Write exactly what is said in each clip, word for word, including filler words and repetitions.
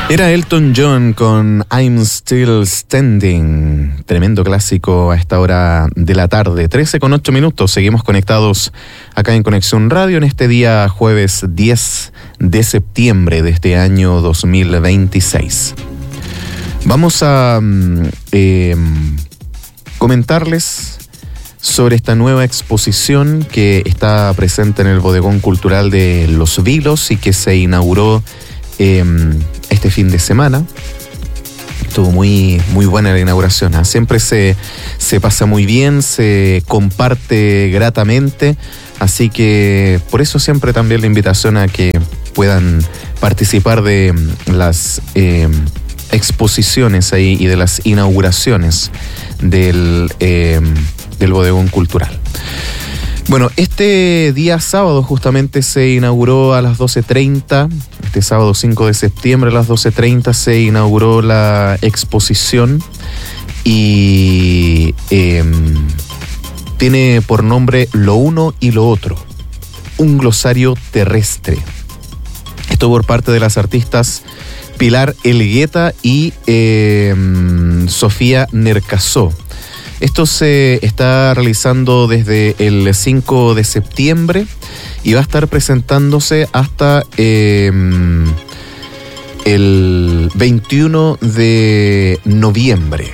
Era Elton John con I'm Still Standing, tremendo clásico a esta hora de la tarde, trece con ocho minutos, seguimos conectados acá en Conexión Radio en este día jueves diez de septiembre de este año dos mil veintiséis. Vamos a eh, comentarles sobre esta nueva exposición que está presente en el Bodegón Cultural de Los Vilos y que se inauguró eh, este fin de semana. Estuvo muy, muy buena la inauguración, ¿eh? Siempre se, se pasa muy bien, se comparte gratamente, así que por eso siempre también la invitación a que puedan participar de las eh, exposiciones ahí y de las inauguraciones del, eh, del Bodegón Cultural. Bueno, este día sábado justamente se inauguró a las doce treinta, este sábado cinco de septiembre a las doce treinta se inauguró la exposición y eh, tiene por nombre Lo Uno y Lo Otro, un glosario terrestre. Esto por parte de las artistas Pilar Elgueta y eh, Sofía Nercazó. Esto se está realizando desde el cinco de septiembre y va a estar presentándose hasta eh, el veintiuno de noviembre.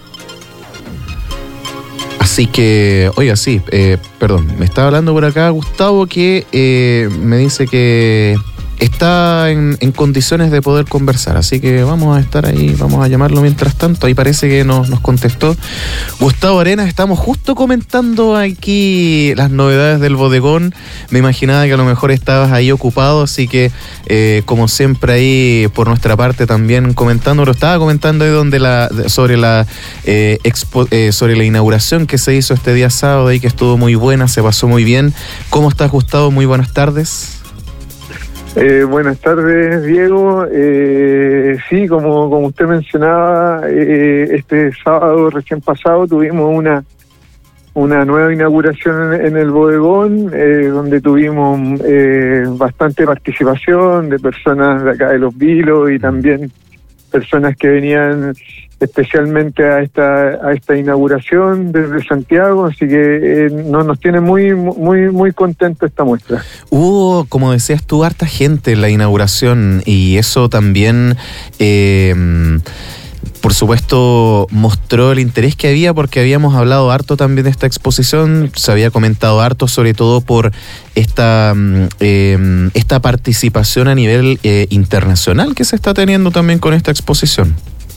Así que, oiga, sí, eh, perdón, me estaba hablando por acá Gustavo que eh, me dice que está en, en condiciones de poder conversar, así que vamos a estar ahí, vamos a llamarlo mientras tanto. Ahí parece que nos, nos contestó Gustavo Arenas. Estamos justo comentando aquí las novedades del bodegón. Me imaginaba que a lo mejor estabas ahí ocupado, así que eh, como siempre ahí por nuestra parte también comentando, lo estaba comentando ahí donde la, sobre la eh, expo, eh, sobre la inauguración que se hizo este día sábado ahí, que estuvo muy buena, se pasó muy bien. ¿Cómo estás, Gustavo? Muy buenas tardes. Eh, buenas tardes, Diego. Eh, sí, como, como usted mencionaba, eh, este sábado recién pasado tuvimos una una nueva inauguración en, en el bodegón, eh, donde tuvimos eh, bastante participación de personas de acá de Los Vilos y también personas que venían especialmente a esta a esta inauguración desde Santiago, así que eh, no, nos tiene muy muy muy contento esta muestra. Hubo, como decías tú, harta gente en la inauguración y eso también eh, por supuesto mostró el interés que había, porque habíamos hablado harto también de esta exposición, se había comentado harto sobre todo por esta eh, esta participación a nivel eh, internacional que se está teniendo también con esta exposición.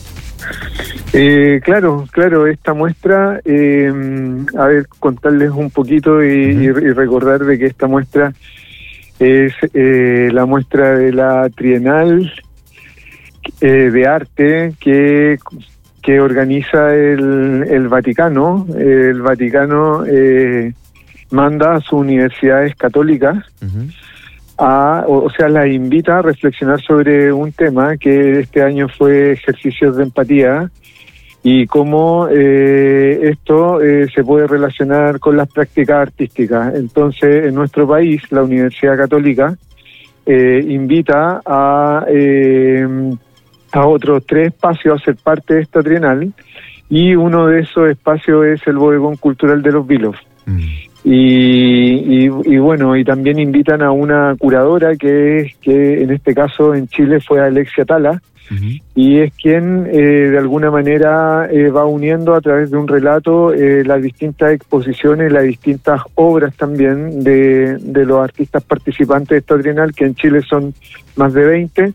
Eh, claro, claro, esta muestra, eh, a ver, contarles un poquito y, uh-huh. y, y recordar de que esta muestra es eh, la muestra de la Trienal eh, de Arte que, que organiza el, el Vaticano. El Vaticano eh, manda a sus universidades católicas uh-huh. A, o, o sea, las invita a reflexionar sobre un tema que este año fue ejercicios de empatía y cómo eh, esto eh, se puede relacionar con las prácticas artísticas. Entonces, en nuestro país, la Universidad Católica eh, invita a, eh, a otros tres espacios a ser parte de esta trienal, y uno de esos espacios es el Bodegón Cultural de Los Vilos. Mm. Y, y, y bueno, y también invitan a una curadora que es, que en este caso en Chile fue Alexia Tala, uh-huh. y es quien eh, de alguna manera eh, va uniendo a través de un relato eh, las distintas exposiciones, las distintas obras también de, de los artistas participantes de esta trienal, que en Chile son más de veinte.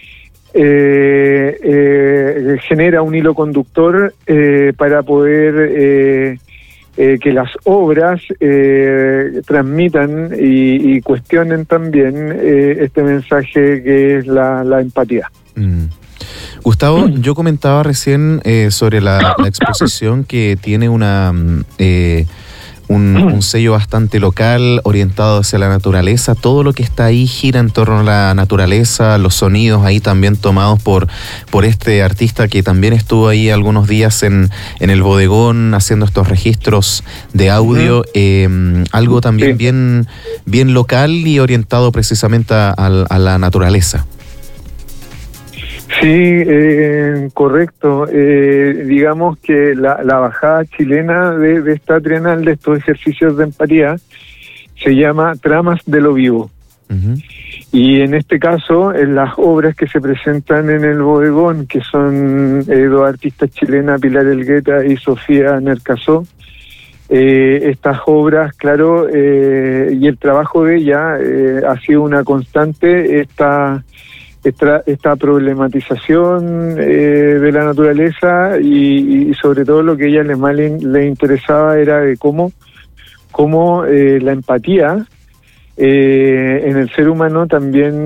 Eh, eh, genera un hilo conductor eh, para poder eh, Eh, que las obras eh, transmitan y, y cuestionen también eh, este mensaje que es la, la empatía. Mm. Gustavo, yo comentaba recién eh, sobre la, la exposición que tiene una eh, un, un sello bastante local, orientado hacia la naturaleza. Todo lo que está ahí gira en torno a la naturaleza, los sonidos ahí también tomados por, por este artista que también estuvo ahí algunos días en, en el bodegón haciendo estos registros de audio. Uh-huh. eh, algo también sí. bien, bien local y orientado precisamente a, a, a la naturaleza. Sí, eh, correcto. Eh, digamos que la, la bajada chilena de, de esta trienal, de estos ejercicios de empatía, se llama Tramas de lo Vivo. Uh-huh. Y en este caso, en las obras que se presentan en el bodegón, que son eh, dos artistas chilenas, Pilar Elgueta y Sofía Nercazó, eh, estas obras, claro, eh, y el trabajo de ella eh, ha sido una constante, esta... Esta, esta problematización eh, de la naturaleza y, y sobre todo lo que a ella le más le, le interesaba era de cómo, cómo eh, la empatía eh, en el ser humano también